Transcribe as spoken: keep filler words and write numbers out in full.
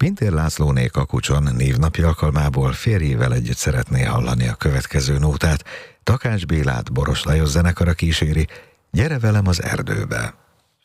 Pintér Lászlóné Kakucson névnapi alkalmából férjével együtt szeretné hallani a következő nótát. Takács Bélát Boros Lajos zenekara kíséri, Gyere velem az erdőbe.